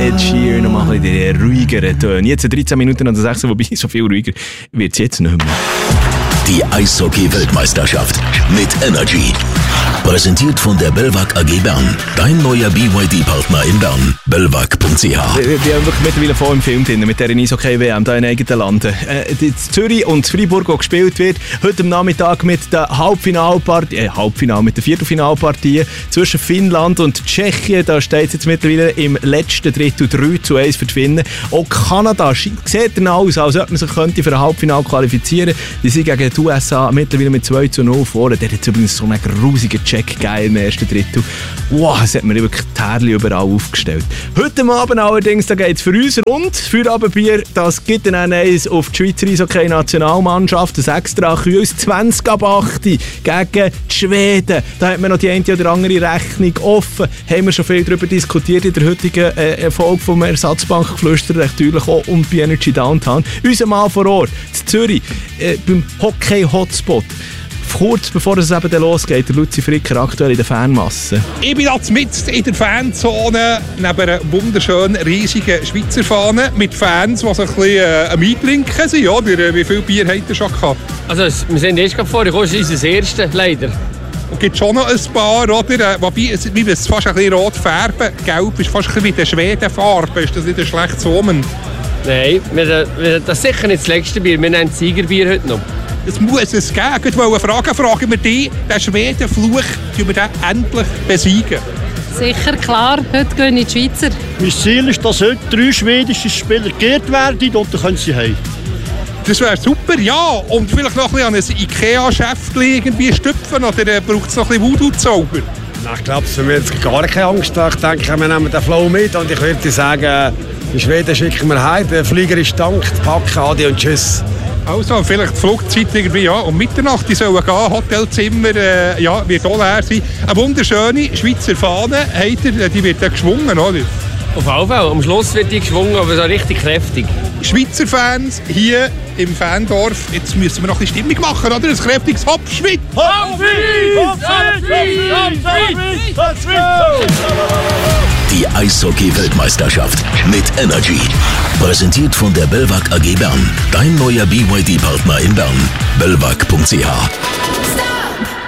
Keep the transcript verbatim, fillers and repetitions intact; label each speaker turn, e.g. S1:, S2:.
S1: Ed Sheeran nochmal ein bisschen ruhigeren Tönen. Jetzt dreizehn Minuten oder sechzehn, wobei so viel ruhiger wird es jetzt nicht mehr.
S2: Die Eishockey-Weltmeisterschaft mit Energy. Präsentiert von der Belvac A G Bern. Dein neuer B Y D-Partner in Bern. belvac punkt c h.
S1: Wir sind wirklich mittlerweile voll im Film drin mit dieser Eishockey-W M hier in eigenen Landen. Äh, in Zürich und Freiburg, wo gespielt wird, heute am Nachmittag mit der Halbfinalpartie, äh, Halbfinal, mit der Viertelfinalpartie zwischen Finnland und Tschechien. Da steht es jetzt mittlerweile im letzten Drittel drei zu eins für die Finnen. Auch Kanada sieht dann aus, als ob man sich könnte für ein Halbfinale qualifizieren könnte. Die sind gegen die U S A mittlerweile mit zwei zu null vorne. Der hat jetzt übrigens so einen grusigen Check geil im ersten Drittel. Wow, das hat mir wirklich die Härchen überall aufgestellt. Heute Abend allerdings, da geht es für uns rund. Für Abendbier, das gibt dann eins auf die Schweizer Eishockey-Nationalmannschaft. Das extra Kühl, zwanzig ab acht gegen die Schweden. Da hat man noch die eine oder andere Rechnung offen. Haben wir schon viel darüber diskutiert in der heutigen äh, Folge vom Ersatzbankgeflüster, natürlich auch um die Energy Downtown. Unser Mann vor Ort, in Zürich, äh, beim Hockey-Hotspot. Kurz bevor es eben losgeht, der Luzi Fricker aktuell in der Fanmasse.
S3: Ich bin jetzt mitten in der Fanzone neben einer wunderschönen, riesigen Schweizer Fahne mit Fans, die so ein bisschen äh, am Eintrinken sind. Oder? Wie viel Bier habt ihr schon gehabt?
S4: Also, wir sind erst gerade vorher, das ist unser erstes, leider.
S3: Und gibt schon noch ein paar, oder? Wobei, es, wir es fast ein bisschen rot färben. Gelb ist fast ein bisschen wie die Schwedenfarbe. Ist das nicht ein schlechtes Omen?
S4: Nein, wir, wir, das ist sicher nicht das letzte Bier. Wir nehmen das Siegerbier heute noch.
S3: Es muss es geben. Ich wollte fragen, fragen wir dich, den Schwedenfluch, tun wir den endlich besiegen?
S5: Sicher, klar. Heute gehen die Schweizer.
S6: Mein Ziel ist, dass heute drei schwedische Spieler geehrt werden und dann können sie heim.
S3: Das wäre super, ja. Und vielleicht noch ein bisschen an ein Ikea-Schäftchen irgendwie stüpfen oder braucht es noch ein bisschen Voodoo-Zauber?
S7: Ich glaube, es haben wir jetzt gar keine Angst. Ich denke, wir nehmen den Flow mit und ich würde sagen, die Schweden schicken wir heim. Der Flieger ist dankt, packen, adi und tschüss.
S3: Also, vielleicht die Flugzeit irgendwie, ja, um Mitternacht, die sollen gehen, Hotelzimmer, äh, ja, wird auch leer sein. Eine wunderschöne Schweizer Fahne, habt ihr, die wird dann geschwungen, oder?
S4: Auf jeden Fall, am Schluss wird die geschwungen, aber so richtig kräftig.
S3: Schweizer Fans hier im Fandorf, jetzt müssen wir noch ein bisschen Stimmung machen, oder? Ein kräftiges Hopp, Schweiz!
S6: Hopp, Schweiz! Hopp, Schweiz!
S2: Die Eishockey-Weltmeisterschaft mit Energy. Präsentiert von der Belvac A G Bern. Dein neuer B Y D-Partner in Bern. belvac punkt c h.